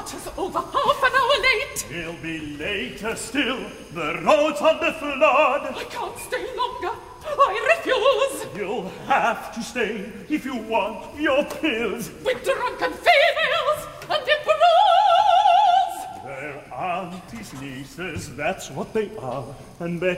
is over half an hour late. He'll be later still. The road's on the flood. I can't stay longer. I refuse. You'll have to stay if you want your pills. With drunken females and imperils. They're aunties, nieces, that's what they are. And